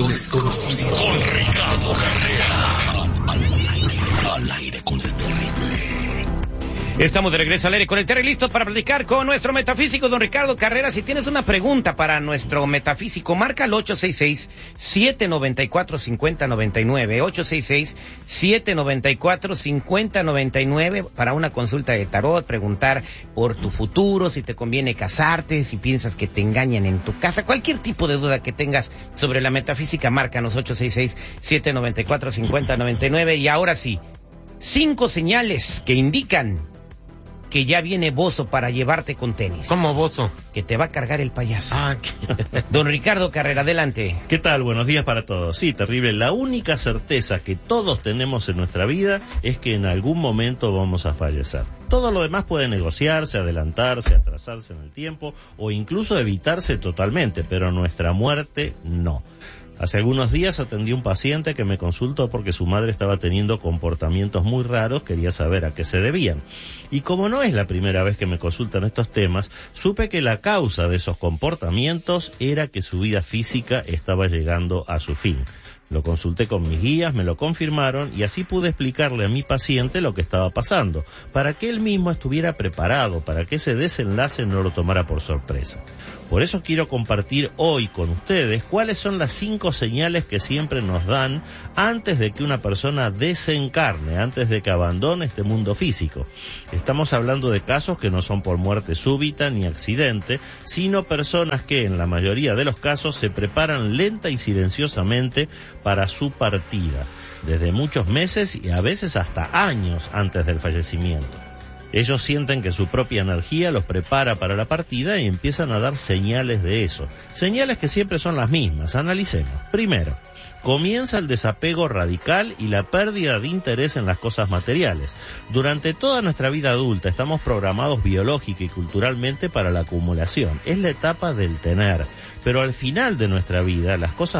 desconocido. Con Ricardo Carrera. Al aire con el terrible. Estamos de regreso al aire con el Terry, listos para platicar con nuestro metafísico, don Ricardo Carrera. Si tienes una pregunta para nuestro metafísico, marca al 866-794-5099, 866-794-5099 para una consulta de tarot, preguntar por tu futuro, si te conviene casarte, si piensas que te engañan en tu casa, cualquier tipo de duda que tengas sobre la metafísica, márcanos 866-794-5099. Y ahora sí, 5 señales que indican que ya viene Bozo para llevarte con tenis. ¿Cómo Bozo? Que te va a cargar el payaso. Don Ricardo Carrera, adelante. ¿Qué tal? Buenos días para todos. Sí, terrible. La única certeza que todos tenemos en nuestra vida es que en algún momento vamos a fallecer. Todo lo demás puede negociarse, adelantarse, atrasarse en el tiempo o incluso evitarse totalmente, pero nuestra muerte no. Hace algunos días atendí a un paciente que me consultó porque su madre estaba teniendo comportamientos muy raros, quería saber a qué se debían. Y como no es la primera vez que me consultan estos temas, supe que la causa de esos comportamientos era que su vida física estaba llegando a su fin. Lo consulté con mis guías, me lo confirmaron y así pude explicarle a mi paciente lo que estaba pasando, para que él mismo estuviera preparado, para que ese desenlace no lo tomara por sorpresa. Por eso quiero compartir hoy con ustedes cuáles son las 5 señales que siempre nos dan antes de que una persona desencarne, antes de que abandone este mundo físico. Estamos hablando de casos que no son por muerte súbita ni accidente, sino personas que en la mayoría de los casos se preparan lenta y silenciosamente para su partida, desde muchos meses y a veces hasta años antes del fallecimiento. Ellos sienten que su propia energía los prepara para la partida y empiezan a dar señales de eso. Señales que siempre son las mismas. Analicemos. Primero, comienza el desapego radical y la pérdida de interés en las cosas materiales. Durante toda nuestra vida adulta estamos programados biológica y culturalmente para la acumulación. Es la etapa del tener. Pero al final de nuestra vida, las cosas